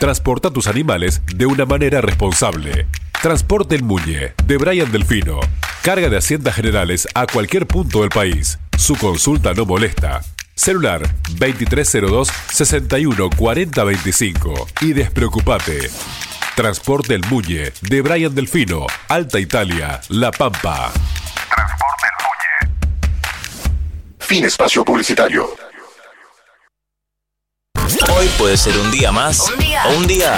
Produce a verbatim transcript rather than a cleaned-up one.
Transporta tus animales de una manera responsable. Transporte El Muñe, de Brian Delfino. Carga de Haciendas Generales a cualquier punto del país. Su consulta no molesta. Celular veintitrés cero dos, sesenta y uno, cuarenta veinticinco. Y despreocupate. Transporte El Muñe, de Brian Delfino, Alta Italia, La Pampa. Transporte El Muñe. Fin espacio publicitario. Hoy puede ser un día más Un día. o un día